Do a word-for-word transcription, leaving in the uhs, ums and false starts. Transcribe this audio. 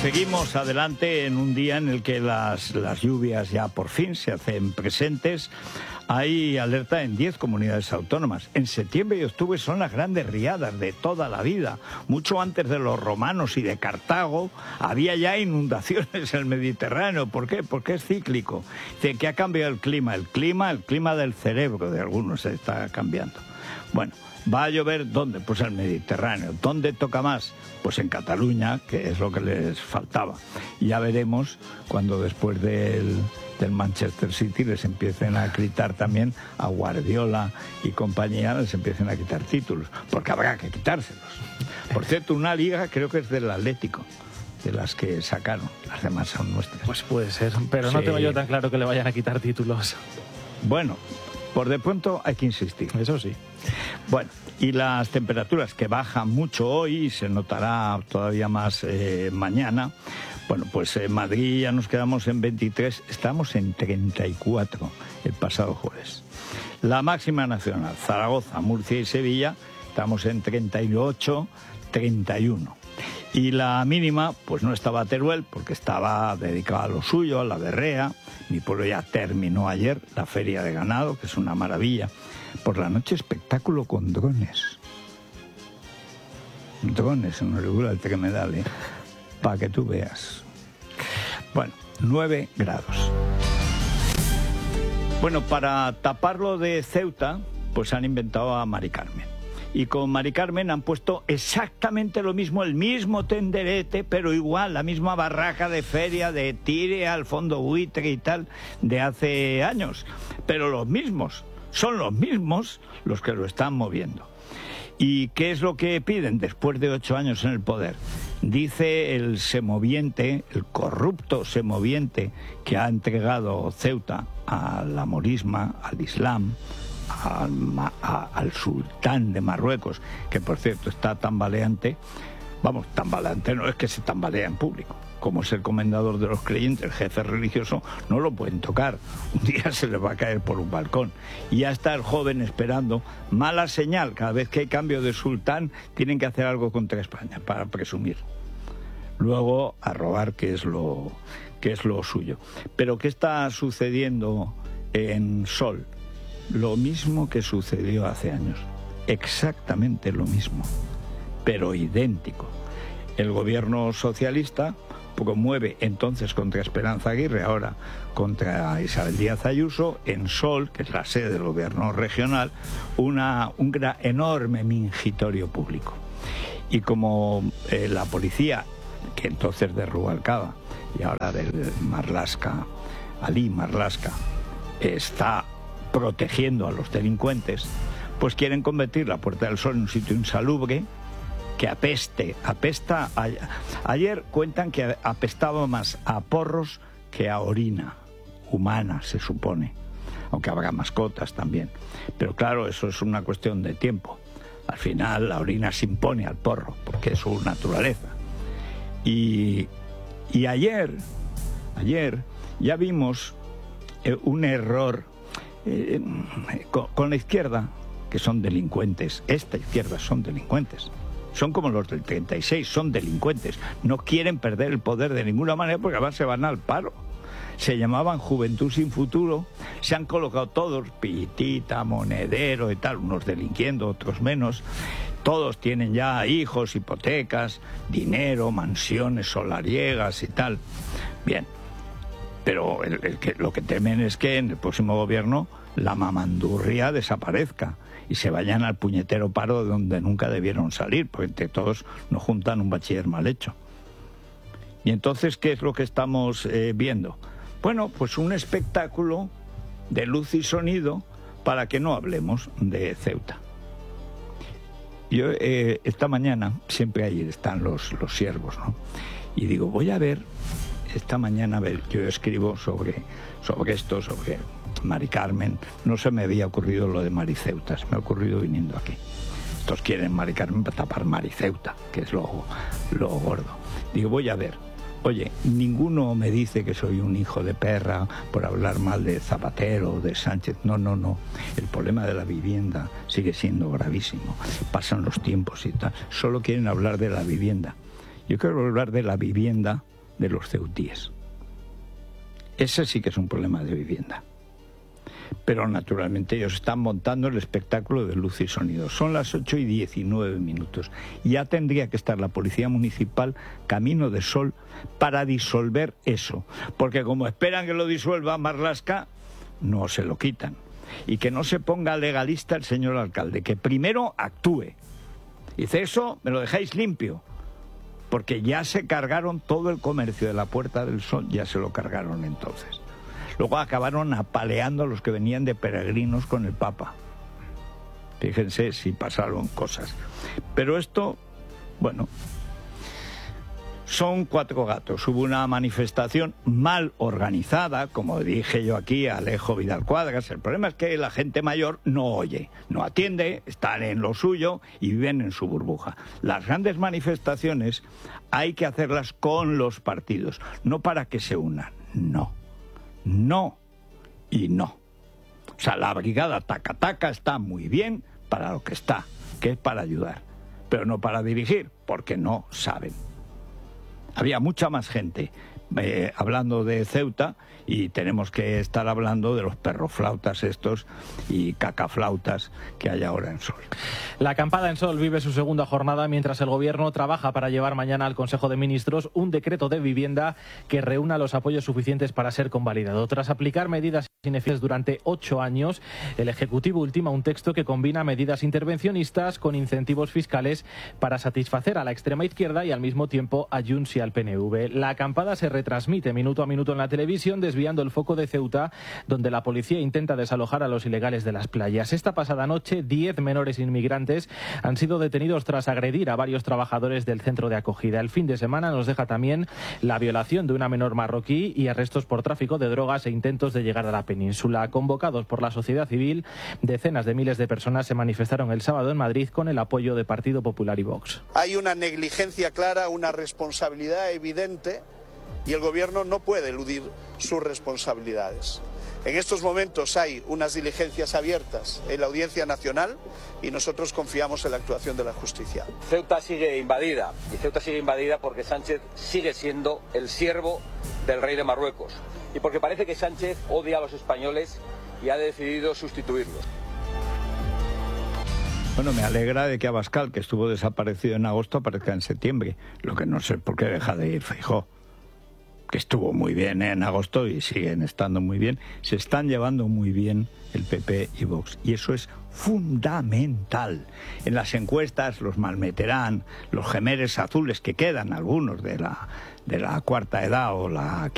seguimos adelante en un día en el que las, las lluvias ya por fin se hacen presentes. Hay alerta en diez comunidades autónomas. En septiembre y octubre son las grandes riadas de toda la vida. Mucho antes de los romanos y de Cartago había ya inundaciones en el Mediterráneo. ¿Por qué? Porque es cíclico. Dice que ha cambiado el clima. El clima, el clima del cerebro de algunos se está cambiando. Bueno, ¿va a llover dónde? Pues en el Mediterráneo. ¿Dónde toca más? Pues en Cataluña, que es lo que les faltaba. Y ya veremos cuando después del, del Manchester City les empiecen a quitar también a Guardiola y compañía, les empiecen a quitar títulos, porque habrá que quitárselos. Por cierto, una liga creo que es del Atlético, de las que sacaron. Las demás son nuestras. Pues puede ser, pero no sí. tengo yo tan claro que le vayan a quitar títulos. Bueno, por de pronto hay que insistir. Eso sí. Bueno, y las temperaturas que bajan mucho hoy y se notará todavía más eh, mañana. Bueno, pues en Madrid ya nos quedamos en veintitrés, estamos en treinta y cuatro el pasado jueves. La máxima nacional, Zaragoza, Murcia y Sevilla, estamos en treinta y ocho, treinta y uno. Y la mínima, pues no estaba Teruel, porque estaba dedicada a lo suyo, a la berrea. Mi pueblo ya terminó ayer la feria de ganado, que es una maravilla. Por la noche espectáculo con drones. Drones en el que me da, ¿eh? Para que tú veas. Bueno, nueve grados. Bueno, para taparlo de Ceuta, pues han inventado a Mari Carmen. Y con Mari Carmen han puesto exactamente lo mismo, el mismo tenderete, pero igual, la misma barraca de feria, de tire al fondo buitre y tal, de hace años. Pero los mismos, son los mismos los que lo están moviendo. ¿Y qué es lo que piden después de ocho años en el poder? Dice el semoviente, el corrupto semoviente que ha entregado Ceuta a la morisma, al Islam, al, a, al sultán de Marruecos, que por cierto está tambaleante. Vamos, tambaleante no es que se tambalea en público. Como es el comendador de los creyentes, el jefe religioso, no lo pueden tocar. Un día se les va a caer por un balcón. Y ya está el joven esperando. Mala señal, cada vez que hay cambio de sultán, tienen que hacer algo contra España para presumir. Luego a robar, que es lo, que es lo suyo. Pero ¿qué está sucediendo en Sol? Lo mismo que sucedió hace años. Exactamente lo mismo. Pero idéntico. El gobierno socialista promueve entonces contra Esperanza Aguirre, ahora contra Isabel Díaz Ayuso, en Sol, que es la sede del gobierno regional, una, un gran, enorme mingitorio público. Y como eh, la policía, que entonces de Rubalcaba y ahora del Marlaska, Ali Marlaska, está protegiendo a los delincuentes, pues quieren convertir la Puerta del Sol en un sitio insalubre, que apeste, apesta. A, ayer cuentan que apestaba más a porros que a orina humana, se supone, aunque habrá mascotas también. Pero claro, eso es una cuestión de tiempo. Al final la orina se impone al porro, porque es su naturaleza. Y, y ayer, ayer ya vimos eh, un error eh, con, con la izquierda, que son delincuentes. Esta izquierda son delincuentes. Son como los del treinta y seis, son delincuentes. No quieren perder el poder de ninguna manera porque además se van al paro. Se llamaban Juventud Sin Futuro, se han colocado todos, Pitita, Monedero y tal, unos delinquiendo, otros menos. Todos tienen ya hijos, hipotecas, dinero, mansiones solariegas y tal. Bien, pero el, el que, lo que temen es que en el próximo gobierno la mamandurria desaparezca y se vayan al puñetero paro de donde nunca debieron salir, porque entre todos nos juntan un bachiller mal hecho. Y entonces, ¿qué es lo que estamos eh, viendo? Bueno, pues un espectáculo de luz y sonido para que no hablemos de Ceuta. Yo eh, esta mañana, siempre ahí están los, los siervos, ¿no? Y digo, voy a ver, esta mañana, a ver, yo escribo sobre, sobre esto, sobre Mari Carmen. No se me había ocurrido lo de Mari Ceuta, se me ha ocurrido viniendo aquí. Estos quieren Mari Carmen para tapar Mari Ceuta, que es lo, lo gordo. Digo, voy a ver. Oye, ninguno me dice que soy un hijo de perra por hablar mal de Zapatero, de Sánchez. No, no, no. El problema de la vivienda sigue siendo gravísimo. Pasan los tiempos y tal. Solo quieren hablar de la vivienda. Yo quiero hablar de la vivienda de los ceutíes. Ese sí que es un problema de vivienda. Pero naturalmente ellos están montando el espectáculo de luz y sonido. Son las ocho y diecinueve minutos. Ya tendría que estar la Policía Municipal camino de Sol para disolver eso. Porque como esperan que lo disuelva Marlaska, no se lo quitan. Y que no se ponga legalista el señor alcalde, que primero actúe. Dice, eso me lo dejáis limpio. Porque ya se cargaron todo el comercio de la Puerta del Sol, ya se lo cargaron entonces. Luego acabaron apaleando a los que venían de peregrinos con el Papa. Fíjense si pasaron cosas. Pero esto, bueno, son cuatro gatos. Hubo una manifestación mal organizada, como dije yo aquí a Alejo Vidal Cuadras. El problema es que la gente mayor no oye, no atiende, están en lo suyo y viven en su burbuja. Las grandes manifestaciones hay que hacerlas con los partidos, no para que se unan, no. No y no. O sea, la brigada taca-taca está muy bien para lo que está, que es para ayudar, pero no para dirigir, porque no saben. Había mucha más gente eh, hablando de Ceuta y tenemos que estar hablando de los perroflautas estos y cacaflautas que hay ahora en Sol. La acampada en Sol vive su segunda jornada mientras el Gobierno trabaja para llevar mañana al Consejo de Ministros un decreto de vivienda que reúna los apoyos suficientes para ser convalidado. Tras aplicar medidas ineficaces durante ocho años, el Ejecutivo ultima un texto que combina medidas intervencionistas con incentivos fiscales para satisfacer a la extrema izquierda y al mismo tiempo a Junts y al P N V. La acampada se retransmite minuto a minuto en la televisión, desviando el foco de Ceuta, donde la policía intenta desalojar a los ilegales de las playas. Esta pasada noche, diez menores inmigrantes han sido detenidos tras agredir a varios trabajadores del centro de acogida. El fin de semana nos deja también la violación de una menor marroquí y arrestos por tráfico de drogas e intentos de llegar a la península. Convocados por la sociedad civil, decenas de miles de personas se manifestaron el sábado en Madrid con el apoyo de Partido Popular y Vox. Hay una negligencia clara, una responsabilidad evidente, y el Gobierno no puede eludir sus responsabilidades. En estos momentos hay unas diligencias abiertas en la Audiencia Nacional y nosotros confiamos en la actuación de la justicia. Ceuta sigue invadida, y Ceuta sigue invadida porque Sánchez sigue siendo el siervo del rey de Marruecos y porque parece que Sánchez odia a los españoles y ha decidido sustituirlos. Bueno, me alegra de que Abascal, que estuvo desaparecido en agosto, aparezca en septiembre. Lo que no sé por qué deja de ir Feijóo, que estuvo muy bien en agosto y siguen estando muy bien. Se están llevando muy bien el P P y Vox, y eso es fundamental. En las encuestas los malmeterán, los gemeres azules que quedan, algunos de la, de la cuarta edad o la